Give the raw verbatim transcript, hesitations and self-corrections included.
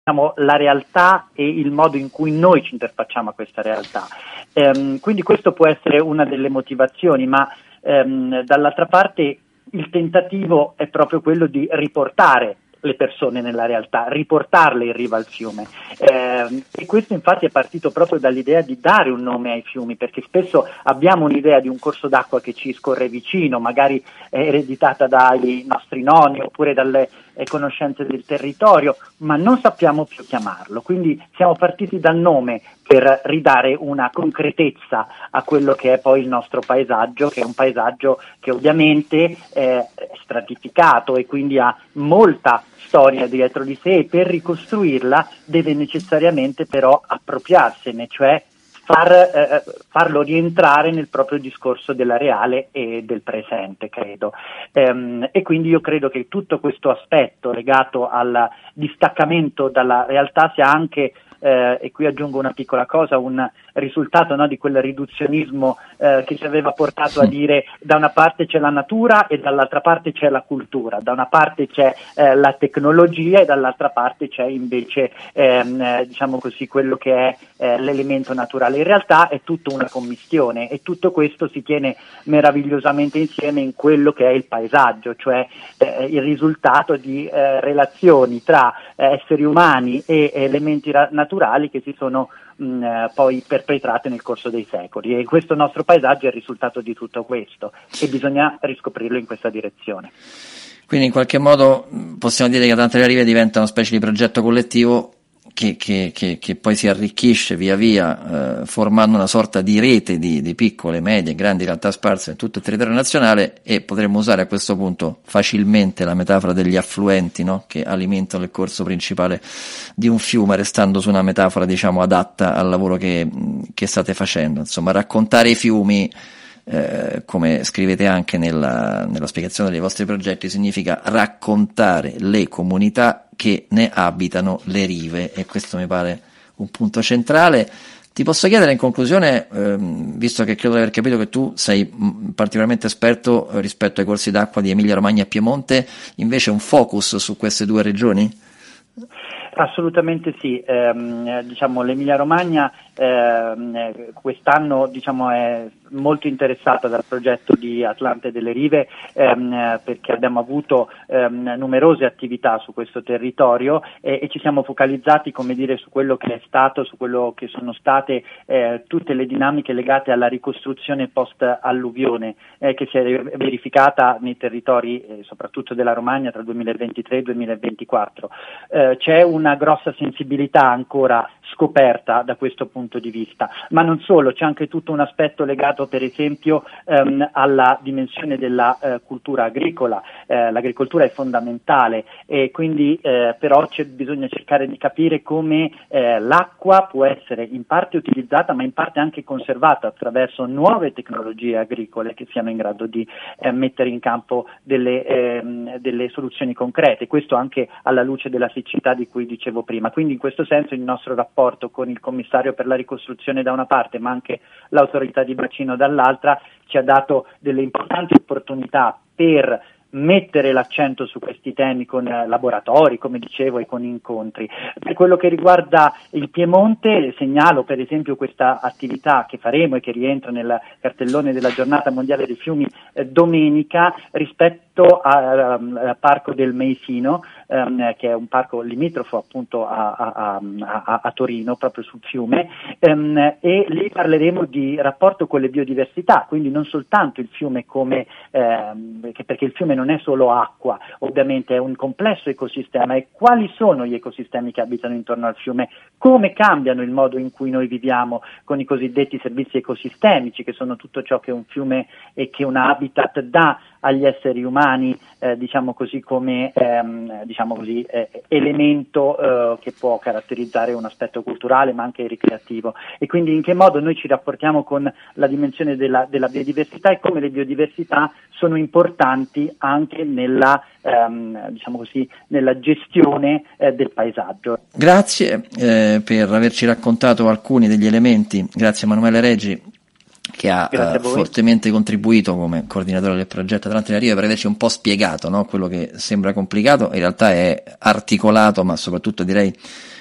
diciamo, la realtà e il modo in cui noi ci interfacciamo a questa realtà. Ehm, quindi questo può essere una delle motivazioni, ma ehm, dall'altra parte il tentativo è proprio quello di riportare le persone nella realtà, riportarle in riva al fiume, eh, e questo infatti è partito proprio dall'idea di dare un nome ai fiumi, perché spesso abbiamo un'idea di un corso d'acqua che ci scorre vicino, magari è ereditata dai nostri nonni oppure dalle eh, conoscenze del territorio, ma non sappiamo più chiamarlo, quindi siamo partiti dal nome per ridare una concretezza a quello che è poi il nostro paesaggio, che è un paesaggio che ovviamente è stratificato e quindi ha molta storia dietro di sé, e per ricostruirla deve necessariamente però appropriarsene, cioè far, eh, farlo rientrare nel proprio discorso della reale e del presente, credo. Ehm, e quindi io credo che tutto questo aspetto legato al distaccamento dalla realtà sia anche, eh, e qui aggiungo una piccola cosa, un risultato, no, di quel riduzionismo eh, che ci aveva portato a dire da una parte c'è la natura e dall'altra parte c'è la cultura, da una parte c'è eh, la tecnologia e dall'altra parte c'è invece ehm, eh, diciamo così quello che è eh, l'elemento naturale. In realtà è tutto una commistione e tutto questo si tiene meravigliosamente insieme in quello che è il paesaggio, cioè eh, il risultato di eh, relazioni tra eh, esseri umani e elementi ra- naturali che si sono mh, poi perpetrate nel corso dei secoli, e questo nostro paesaggio è il risultato di tutto questo e bisogna riscoprirlo in questa direzione. Quindi in qualche modo possiamo dire che Atlante delle Rive diventa una specie di progetto collettivo che, che, che, che poi si arricchisce via via, eh, formando una sorta di rete di, di piccole, medie, grandi realtà sparse in tutto il territorio nazionale, e potremmo usare a questo punto facilmente la metafora degli affluenti, no? Che alimentano il corso principale di un fiume, restando su una metafora diciamo adatta al lavoro che, che state facendo. Insomma, raccontare i fiumi, Eh, come scrivete anche nella, nella spiegazione dei vostri progetti, significa raccontare le comunità che ne abitano le rive, e questo mi pare un punto centrale. Ti posso chiedere in conclusione, ehm, visto che credo di aver capito che tu sei mh, particolarmente esperto rispetto ai corsi d'acqua di Emilia Romagna e Piemonte, invece un focus su queste due regioni? Assolutamente sì, ehm, diciamo l'Emilia Romagna ehm, quest'anno diciamo è molto interessata dal progetto di Atlante delle Rive, ehm, perché abbiamo avuto ehm, numerose attività su questo territorio e, e ci siamo focalizzati, come dire, su quello che è stato, su quello che sono state eh, tutte le dinamiche legate alla ricostruzione post-alluvione eh, che si è verificata nei territori eh, soprattutto della Romagna tra il duemilaventitré e il duemilaventiquattro. Eh, c'è una grossa sensibilità ancora scoperta da questo punto di vista, ma non solo, c'è anche tutto un aspetto legato per esempio ehm, alla dimensione della eh, cultura agricola. Eh, l'agricoltura è fondamentale e quindi eh, però c'è, bisogna cercare di capire come eh, l'acqua può essere in parte utilizzata ma in parte anche conservata attraverso nuove tecnologie agricole che siano in grado di eh, mettere in campo delle, ehm, delle soluzioni concrete, questo anche alla luce della siccità di cui dicevo prima. Quindi in questo senso il nostro rapporto con il commissario per la ricostruzione da una parte ma anche l'autorità di bacino dall'altra ci ha dato delle importanti opportunità per mettere l'accento su questi temi con eh, laboratori, come dicevo, e con incontri. Per quello che riguarda il Piemonte, segnalo per esempio questa attività che faremo e che rientra nel cartellone della giornata mondiale dei fiumi eh, domenica rispetto al Parco del Meisino, ehm, che è un parco limitrofo appunto a, a, a, a Torino, proprio sul fiume, ehm, e lì parleremo di rapporto con le biodiversità, quindi non soltanto il fiume come, ehm, perché il fiume non è solo acqua, ovviamente è un complesso ecosistema, e quali sono gli ecosistemi che abitano intorno al fiume, come cambiano il modo in cui noi viviamo con i cosiddetti servizi ecosistemici, che sono tutto ciò che un fiume e che un habitat dà agli esseri umani, eh, diciamo così, come ehm, diciamo così, eh, elemento eh, che può caratterizzare un aspetto culturale ma anche ricreativo, e quindi in che modo noi ci rapportiamo con la dimensione della, della biodiversità e come le biodiversità sono importanti anche nella, ehm, diciamo così, nella gestione eh, del paesaggio. Grazie eh, per averci raccontato alcuni degli elementi, grazie Emanuele Reggi, che ha uh, fortemente contribuito come coordinatore del progetto Atlante delle Rive, per averci un po' spiegato, no? Quello che sembra complicato in realtà è articolato, ma soprattutto direi